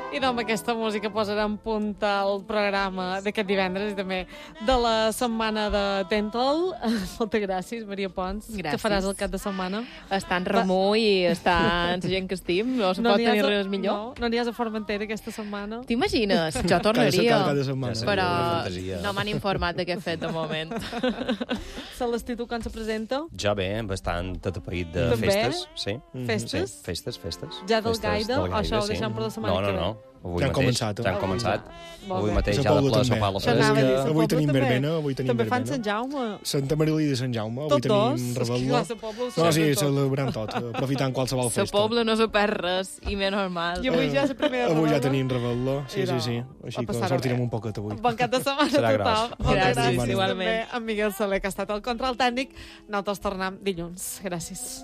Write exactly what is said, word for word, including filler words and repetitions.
I doncs amb aquesta música posarem punt al programa d'aquest divendres i també de la setmana de Dental. Moltes gràcies, Maria Pons. Gràcies. Què faràs el cap de setmana? Està en remull i està en la gent que estim. No se pot tenir res millor. No, no aniràs a Formentera aquesta setmana? T'imagines? Jo tornaria. Cada setmana. Però no m'han informat de què he fet de moment. Celestí, tu quan se presenta? Jo bé, bastant atapeït de També? festes. Sí. Festes? Sí, festes, festes. Ja del Festes Gaida, o això ho sí. deixem per la setmana no, que ve? No, no, Avui Ja han mateix, començat, eh? Ja han començat. Molt Avui bé. mateix A ja la Pobla plaça també. fa la Això anava a dir, fresca. Sant Avui Pobla tenim també. verbena, avui tenim També fan verbena. Sant Jaume. Santa Maria de Sant Jaume, avui Tot dos? tenim És que revetlo. clar, Sant Pobla ho No, sí, celebra tot. celebrant tot, aprofitant qualsevol La festa. Pobla no s'ho perd res, i menys mal. I avui ja és la primera Avui ja revetla. tenim revetlo, sí, Mira, sí, sí. va Així que passar sortirem bé. un poquet avui. Bon cap de setmana Serà total. gros. Moltes Gràcies, gràcies igualment. també a Miguel Soler, que ha estat el control tècnic. Nosaltres tornem dilluns. Gràcies.